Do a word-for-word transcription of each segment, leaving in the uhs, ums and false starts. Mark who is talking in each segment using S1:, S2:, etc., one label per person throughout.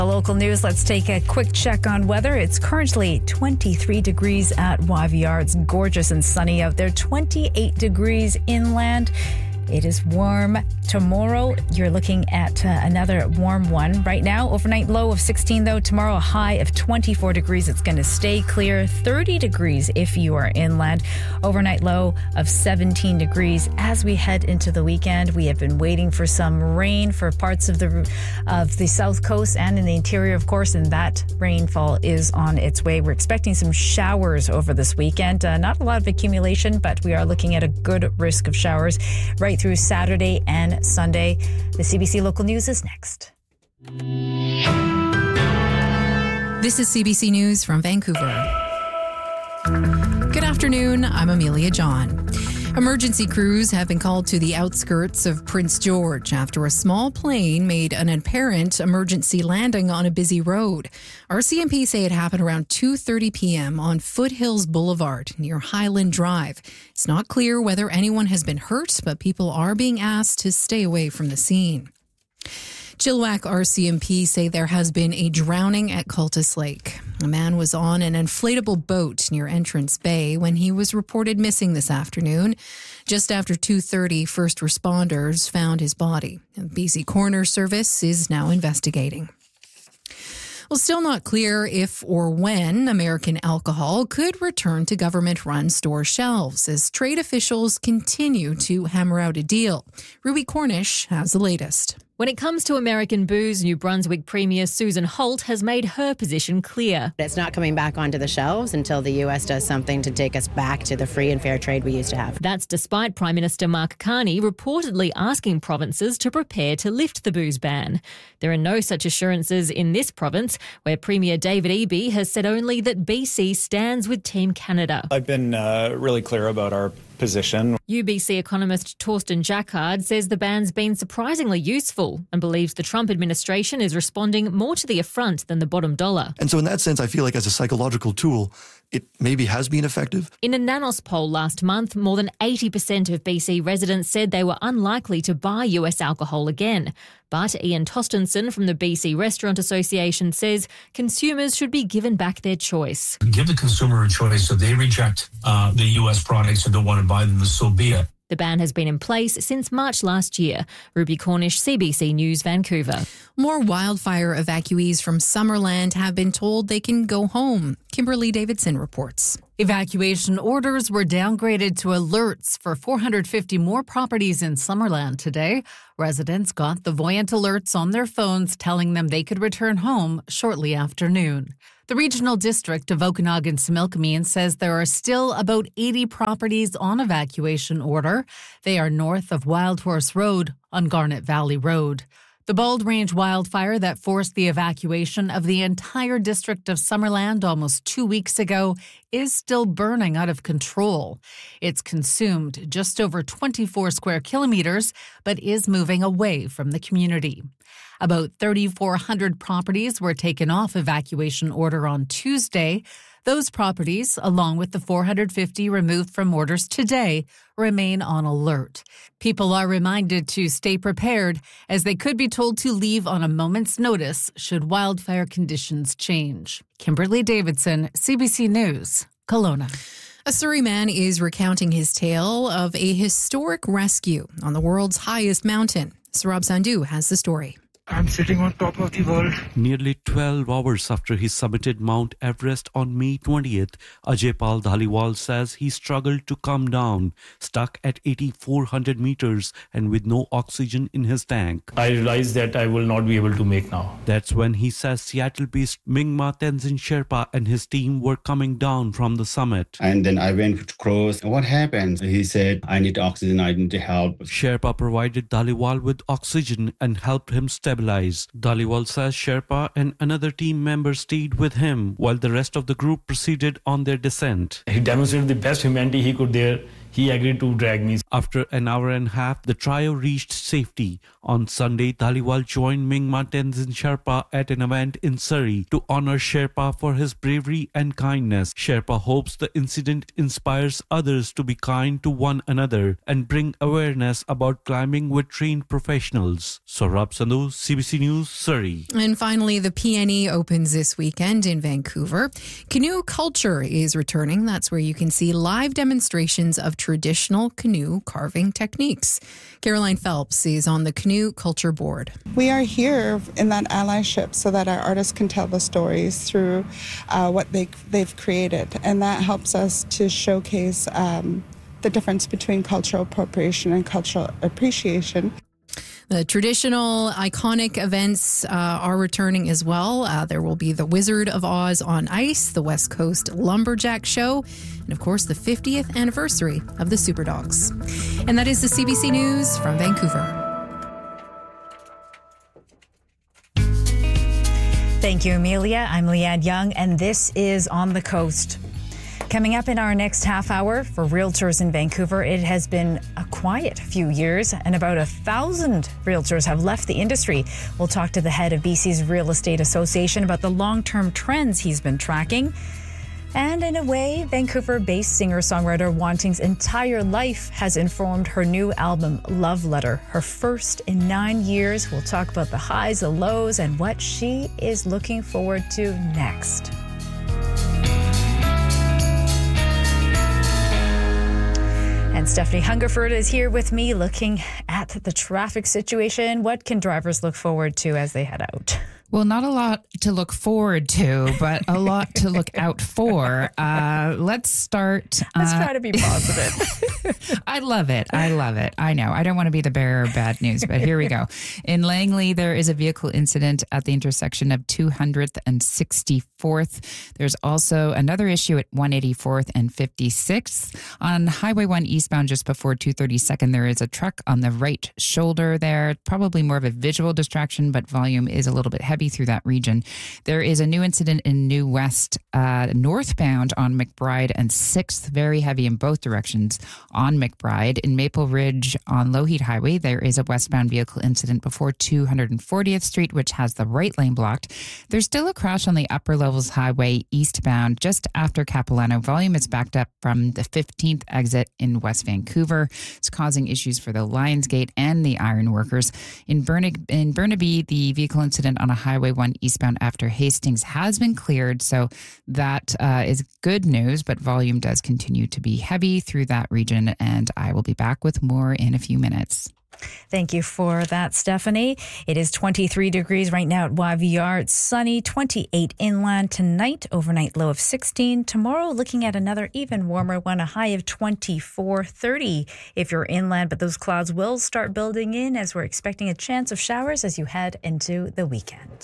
S1: The local news, let's take a quick check on weather. It's currently twenty-three degrees at Y V R. It's gorgeous and sunny out there. twenty-eight degrees inland. It is warm. Tomorrow, you're looking at uh, another warm one. Right now, overnight low of sixteen, though. Tomorrow, a high of twenty-four degrees. It's going to stay clear. thirty degrees if you are inland. Overnight low of seventeen degrees. As we head into the weekend, we have been waiting for some rain for parts of the of the south coast and in the interior, of course, and that rainfall is on its way. We're expecting some showers over this weekend. Uh, not a lot of accumulation, but we are looking at a good risk of showers right through Saturday and Sunday. The C B C Local News is next.
S2: This is C B C News from Vancouver. Good afternoon, I'm Amelia John. Emergency crews have been called to the outskirts of Prince George after a small plane made an apparent emergency landing on a busy road. R C M P say it happened around two thirty p.m. on Foothills Boulevard near Highland Drive. It's not clear whether anyone has been hurt, but people are being asked to stay away from the scene. Chilliwack R C M P say there has been a drowning at Cultus Lake. A man was on an inflatable boat near Entrance Bay when he was reported missing this afternoon. Just after two thirty, first responders found his body. The B C Coroner Service is now investigating. Well, still not clear if or when American alcohol could return to government-run store shelves as trade officials continue to hammer out a deal. Ruby Cornish has the latest.
S3: When it comes to American booze, New Brunswick Premier Susan Holt has made her position clear.
S4: It's not coming back onto the shelves until the U S does something to take us back to the free and fair trade we used to have.
S3: That's despite Prime Minister Mark Carney reportedly asking provinces to prepare to lift the booze ban. There are no such assurances in this province, where Premier David Eby has said only that B C stands with Team Canada.
S5: I've been uh, really clear about our position.
S3: U B C economist Torsten Jacquard says the ban's been surprisingly useful and believes the Trump administration is responding more to the affront than the bottom dollar.
S6: And so in that sense, I feel like as a psychological tool, it maybe has been effective.
S3: In a Nanos poll last month, more than eighty percent of B C residents said they were unlikely to buy U S alcohol again. But Ian Tostenson from the B C Restaurant Association says consumers should be given back their choice.
S7: Give the consumer a choice. So they reject uh, the U S products and don't want to buy them, so be it.
S3: The ban has been in place since March last year. Ruby Cornish, C B C News, Vancouver.
S2: More wildfire evacuees from Summerland have been told they can go home. Kimberly Davidson reports.
S8: Evacuation orders were downgraded to alerts for four hundred fifty more properties in Summerland today. Residents got the Voyant alerts on their phones telling them they could return home shortly after noon. The Regional District of Okanagan-Similkameen says there are still about eighty properties on evacuation order. They are north of Wild Horse Road on Garnet Valley Road. The Bald Range wildfire that forced the evacuation of the entire district of Summerland almost two weeks ago is still burning out of control. It's consumed just over twenty-four square kilometers, but is moving away from the community. About thirty-four hundred properties were taken off evacuation order on Tuesday. Those properties, along with the four hundred fifty removed from orders today, remain on alert. People are reminded to stay prepared as they could be told to leave on a moment's notice should wildfire conditions change. Kimberly Davidson, C B C News, Kelowna.
S2: A Surrey man is recounting his tale of a historic rescue on the world's highest mountain. Sarab Sandhu has the story.
S9: I'm sitting on top of the world.
S10: Nearly twelve hours after he summited Mount Everest on May twentieth, Ajay Pal Dhaliwal says he struggled to come down, stuck at eighty-four hundred meters and with no oxygen in his tank.
S11: I realized that I will not be able to make now.
S10: That's when he says Seattle-based Mingma Tenzin Sherpa and his team were coming down from the summit.
S12: And then I went to cross. What happened? He said, I need oxygen, I need help.
S10: Sherpa provided Dhaliwal with oxygen and helped him stabilize. Dhaliwal says Sherpa and another team member stayed with him while the rest of the group proceeded on their descent.
S11: He demonstrated the best humanity he could there. he agreed to drag me.
S10: After an hour and a half, the trio reached safety. On Sunday, Dhaliwal joined Mingma Tenzin Sherpa at an event in Surrey to honor Sherpa for his bravery and kindness. Sherpa hopes the incident inspires others to be kind to one another and bring awareness about climbing with trained professionals. Saurabh Sandhu, C B C News, Surrey.
S2: And finally, the P N E opens this weekend in Vancouver. Canoe culture is returning. That's where you can see live demonstrations of traditional canoe carving techniques. Caroline Phelps is on the Canoe Culture Board.
S13: We are here in that allyship so that our artists can tell the stories through uh, what they, they've created. And that helps us to showcase um, the difference between cultural appropriation and cultural appreciation.
S2: The traditional iconic events uh, are returning as well. Uh, there will be the Wizard of Oz on ice, the West Coast Lumberjack Show, and of course the fiftieth anniversary of the Superdogs. And that is the C B C News from Vancouver.
S1: Thank you, Amelia. I'm Leanne Young, and this is On the Coast. Coming up in our next half hour for realtors in Vancouver, it has been a quiet few years and about a thousand realtors have left the industry. We'll talk to the head of B C's Real Estate Association about the long-term trends he's been tracking. And in a way, Vancouver-based singer-songwriter Wanting's entire life has informed her new album, Love Letter, her first in nine years. We'll talk about the highs, the lows, and what she is looking forward to next. And Stephanie Hungerford is here with me looking at the traffic situation. What can drivers look forward to as they head out?
S14: Well, not a lot to look forward to, but a lot to look out for. Uh, let's start.
S1: Let's
S14: uh,
S1: try to be positive.
S14: I love it. I love it. I know. I don't want to be the bearer of bad news, but here we go. In Langley, there is a vehicle incident at the intersection of two hundredth and sixty-fourth. There's also another issue at one eighty-fourth and fifty-sixth. On Highway one eastbound, just before two thirty-second, there is a truck on the right shoulder there. Probably more of a visual distraction, but volume is a little bit heavy through that region. There is a new incident in New West, uh, northbound on McBride and sixth, very heavy in both directions on McBride. In Maple Ridge on Lougheed Highway, there is a westbound vehicle incident before two hundred fortieth Street, which has the right lane blocked. There's still a crash on the Upper Levels Highway eastbound just after Capilano. Volume is backed up from the fifteenth exit in West Vancouver. It's causing issues for the Lionsgate and the Ironworkers. In, Burna- in Burnaby, the vehicle incident on a Highway one eastbound after Hastings has been cleared, so that uh, is good news, but volume does continue to be heavy through that region, and I will be back with more in a few minutes.
S1: Thank you for that, Stephanie. It is twenty-three degrees right now at Y V R. It's sunny, twenty-eight inland tonight, overnight low of sixteen. Tomorrow, looking at another even warmer one, a high of twenty-four, thirty if you're inland, but those clouds will start building in as we're expecting a chance of showers as you head into the weekend.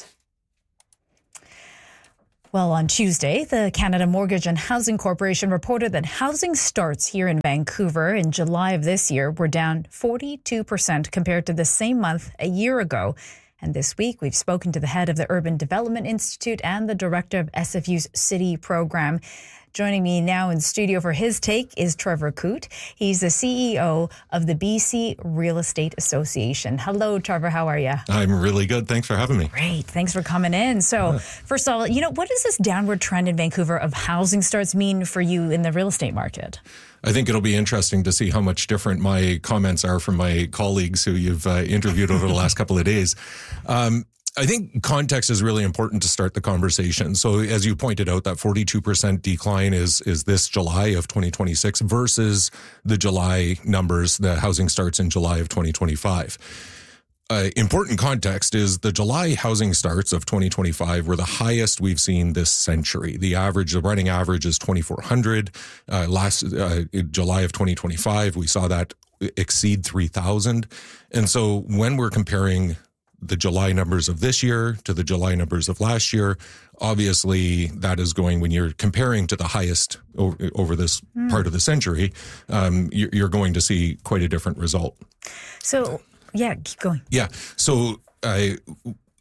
S1: Well, on Tuesday, the Canada Mortgage and Housing Corporation reported that housing starts here in Vancouver in July of this year were down forty-two percent compared to the same month a year ago. And this week, we've spoken to the head of the Urban Development Institute and the director of S F U's City program. Joining me now in studio for his take is Trevor Coote. He's the C E O of the B C Real Estate Association. Hello, Trevor. How are you?
S15: I'm really good. Thanks for having me.
S1: Great. Thanks for coming in. So, yeah. First of all, you know, what does this downward trend in Vancouver of housing starts mean for you in the real estate market?
S15: I think it'll be interesting to see how much different my comments are from my colleagues who you've uh, interviewed over the last couple of days. Um, I think context is really important to start the conversation. So as you pointed out, that forty-two percent decline is is this July of twenty twenty-six versus the July numbers, the housing starts in July of twenty twenty-five. Uh, important context is the July housing starts of twenty twenty-five were the highest we've seen this century. The average, the running average is twenty-four hundred. Uh, last uh, July of twenty twenty-five, we saw that exceed three thousand. And so when we're comparing the July numbers of this year to the July numbers of last year, obviously that is going, when you're comparing to the highest over, over this mm. part of the century, um, you're going to see quite a different result.
S1: So, yeah, keep going.
S15: Yeah. So uh,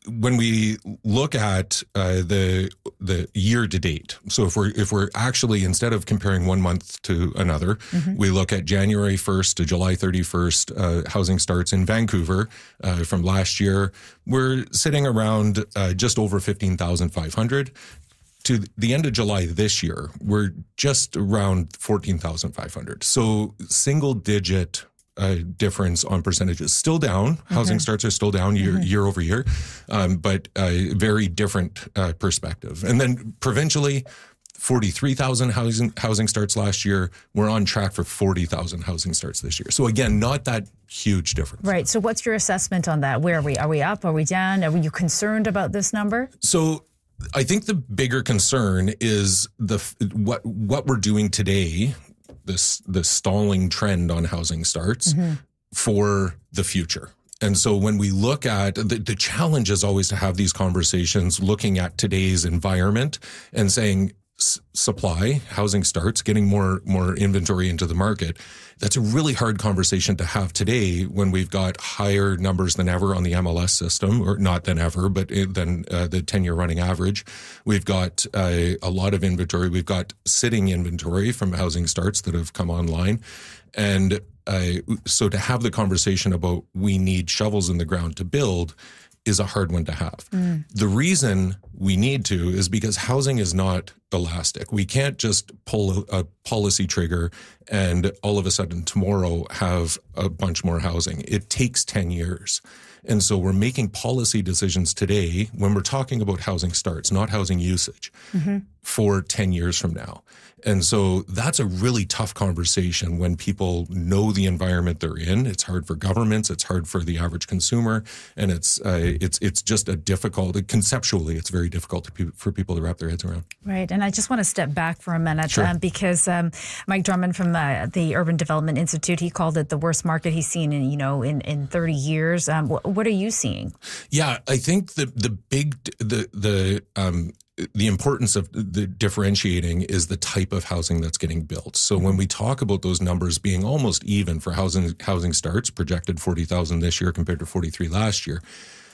S15: when we look at uh, the the year to date, so if we're if we're actually, instead of comparing one month to another, mm-hmm. we look at January first to July thirty-first uh, housing starts in Vancouver uh, from last year, we're sitting around uh, just over fifteen thousand five hundred. To the end of July this year, we're just around fourteen thousand five hundred. So single digit uh, difference on percentages. Still down. Mm-hmm. Housing starts are still down year, mm-hmm. year over year, um, but a very different uh, perspective. And then provincially, forty-three thousand housing housing starts last year. We're on track for forty thousand housing starts this year. So again, not that huge difference.
S1: Right. So what's your assessment on that? Where are we? Are we up? Are we down? Are you concerned about this number?
S15: So I think the bigger concern is the what what we're doing today, this the stalling trend on housing starts mm-hmm. for the future. And so when we look at the, the challenge is always to have these conversations looking at today's environment and saying s- supply, housing starts, getting more more inventory into the market. That's a really hard conversation to have today when we've got higher numbers than ever on the M L S system, or not than ever, but than uh, the ten-year running average. We've got uh, a lot of inventory. We've got sitting inventory from housing starts that have come online. And uh, so to have the conversation about we need shovels in the ground to build is a hard one to have. Mm. The reason we need to is because housing is not elastic. We can't just pull a, a policy trigger and all of a sudden tomorrow have a bunch more housing. It takes ten years. And so we're making policy decisions today when we're talking about housing starts, not housing usage, mm-hmm. for ten years from now. And so that's a really tough conversation when people know the environment they're in. It's hard for governments. It's hard for the average consumer. And it's uh, it's it's just a difficult, conceptually, it's very difficult to pe- for people to wrap their heads around.
S1: Right. And I just want to step back for a minute
S15: Sure.
S1: um, because um, Mike Drummond from the, the Urban Development Institute, he called it the worst market he's seen in, you know, in, in thirty years. Um, wh- what are you seeing?
S15: Yeah, I think the, the big, the, the, um, the importance of the differentiating is the type of housing that's getting built. So when we talk about those numbers being almost even for housing housing starts, projected forty thousand this year compared to forty-three last year,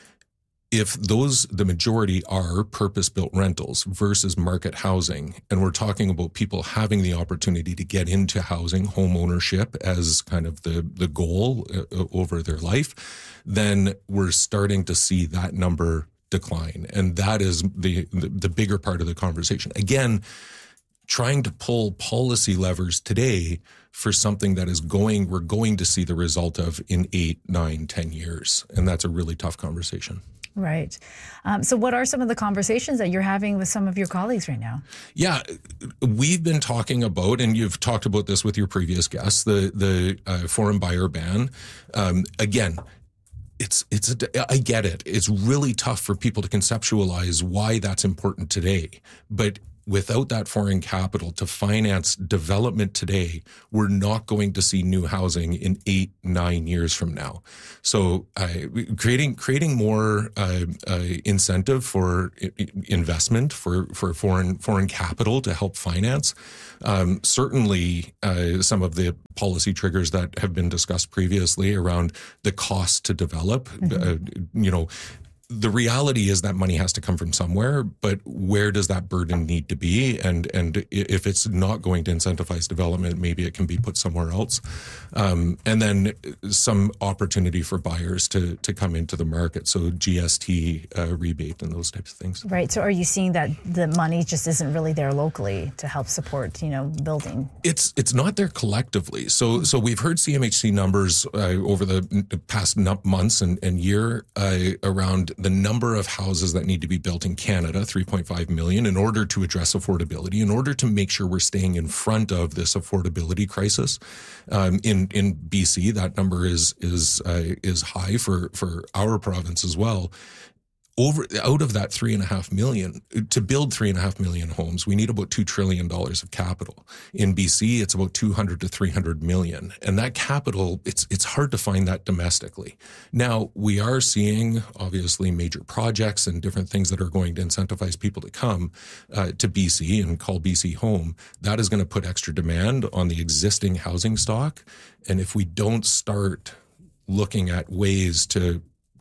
S15: if those, the majority are purpose-built rentals versus market housing, and we're talking about people having the opportunity to get into housing, home ownership as kind of the, the goal uh, over their life, then we're starting to see that number decline. And that is the, the the bigger part of the conversation. Again, trying to pull policy levers today for something that is going, we're going to see the result of in eight, nine, ten years. And that's a really tough conversation.
S1: Right. Um, so what are some of the conversations that you're having with some of your colleagues right now? Yeah,
S15: we've been talking about, and you've talked about this with your previous guests, the, the uh, foreign buyer ban. Um, again, It's, it's, a, I get it. It's really tough for people to conceptualize why that's important today. But without that foreign capital to finance development today, we're not going to see new housing in eight, nine years from now. So uh, creating creating more uh, uh, incentive for investment, for, for foreign foreign capital to help finance. Um, certainly, uh, some of the policy triggers that have been discussed previously around the cost to develop, mm-hmm. uh, you know, the reality is that money has to come from somewhere, but where does that burden need to be? And and if it's not going to incentivize development, maybe it can be put somewhere else. Um, and then some opportunity for buyers to to come into the market. So G S T uh, rebate and those types of things.
S1: Right. So are you seeing that the money just isn't really there locally to help support, you know, building?
S15: It's it's not there collectively. So so we've heard C M H C numbers uh, over the past months and, and year uh, around the number of houses that need to be built in Canada, three point five million, in order to address affordability, in order to make sure we're staying in front of this affordability crisis. Um, in in B C, that number is is uh, is high for for our province as well. Over out of that three and a half million, to build three and a half million homes, we need about two trillion dollars of capital. In B C, it's about two hundred to three hundred million, and that capital, it's it's hard to find that domestically. Now we are seeing obviously major projects and different things that are going to incentivize people to come uh, to B C and call B C home. That is going to put extra demand on the existing housing stock, and if we don't start looking at ways to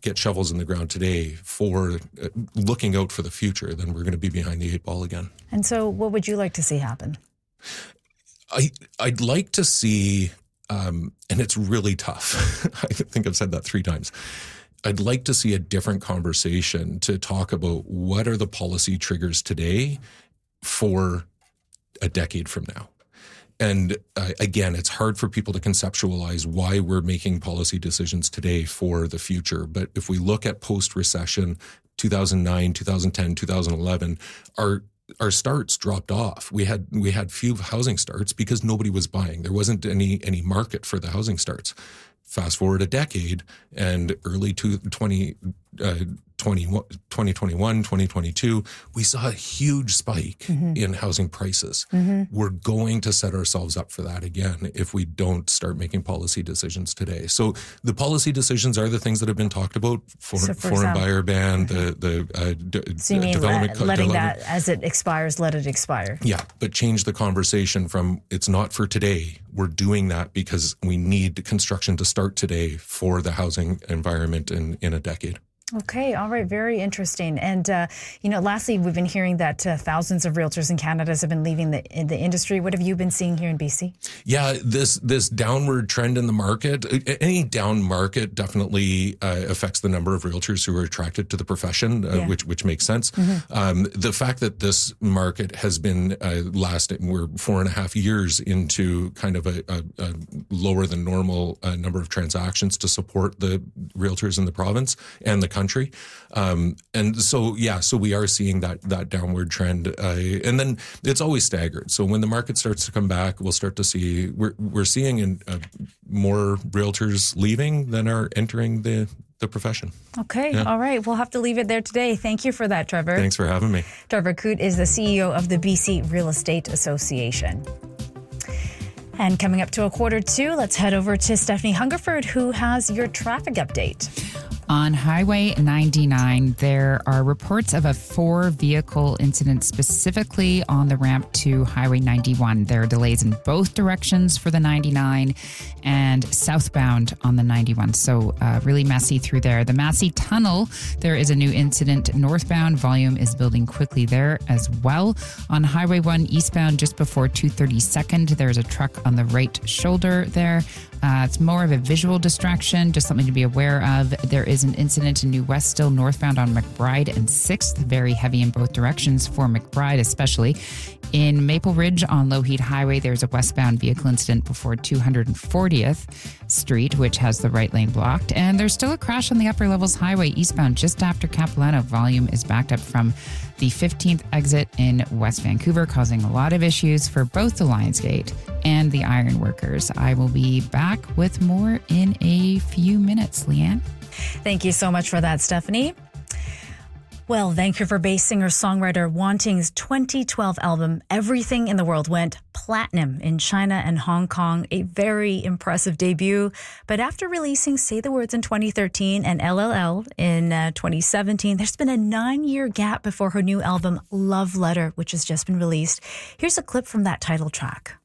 S15: get shovels in the ground today for uh, looking out for the future, then we're going to be behind the eight ball again.
S1: And so what would you like to see happen?
S15: I, I'd like to see, um, and it's really tough. I think I've said that three times. I'd like to see a different conversation to talk about what are the policy triggers today for a decade from now. And uh, again, it's hard for people to conceptualize why we're making policy decisions today for the future. But if we look at post-recession, two thousand nine, two thousand ten, two thousand eleven, our our starts dropped off. We had we had few housing starts because nobody was buying. There wasn't any any market for the housing starts. Fast forward a decade, and early to twenty, uh, twenty, twenty twenty-one, twenty twenty-two, we saw a huge spike mm-hmm. in housing prices. Mm-hmm. We're going to set ourselves up for that again if we don't start making policy decisions today. So the policy decisions are the things that have been talked about: for, so for foreign example, buyer ban, mm-hmm. the the uh, d-
S1: so you mean
S15: development,
S1: let, letting
S15: development.
S1: that as it expires, let it expire.
S15: Yeah, but change the conversation from it's not for today. We're doing that because we need construction to start today for the housing environment in, in a decade.
S1: Okay. All right. Very interesting. And, uh, you know, lastly, we've been hearing that uh, thousands of realtors in Canada have been leaving the in the industry. What have you been seeing here in B C?
S15: Yeah, this this downward trend in the market, any down market definitely uh, affects the number of realtors who are attracted to the profession, uh, yeah. which which makes sense. Mm-hmm. Um, the fact that this market has been uh, lasting, we're four and a half years into kind of a, a, a lower than normal uh, number of transactions to support the realtors in the province and the country. country. Um, and so, yeah, so we are seeing that that downward trend. Uh, and then it's always staggered. So when the market starts to come back, we'll start to see, we're, we're seeing in, uh, more realtors leaving than are entering the, the profession.
S1: Okay.
S15: Yeah.
S1: All right. We'll have to leave it there today. Thank you for that, Trevor.
S15: Thanks for having me.
S1: Trevor Coote is the C E O of the B C Real Estate Association. And coming up to a quarter two, let's head over to Stephanie Hungerford, who has your traffic update.
S14: On Highway ninety-nine, there are reports of a four-vehicle incident specifically on the ramp to Highway ninety-one. There are delays in both directions for the ninety-nine and southbound on the ninety-one. So uh, really messy through there. The Massey Tunnel, there is a new incident northbound. Volume is building quickly there as well. On Highway one eastbound, just before two thirty-second, there's a truck on the right shoulder there. Uh, it's more of a visual distraction, just something to be aware of. There is an incident in New West still northbound on McBride and sixth, very heavy in both directions for McBride especially. In Maple Ridge on Lougheed Highway, there's a westbound vehicle incident before two hundred fortieth Street, which has the right lane blocked. And there's still a crash on the Upper Levels Highway eastbound just after Capilano. Volume is backed up from the fifteenth exit in West Vancouver, causing a lot of issues for both the Lionsgate and the Ironworkers. I will be back with more in a few minutes. Leanne?
S1: Thank you so much for that, Stephanie. Well, Vancouver-based singer-songwriter Wanting's twenty twelve album, Everything in the World, went platinum in China and Hong Kong, a very impressive debut. But after releasing Say the Words in twenty thirteen and L L L in uh, twenty seventeen, there's been a nine-year gap before her new album, Love Letter, which has just been released. Here's a clip from that title track.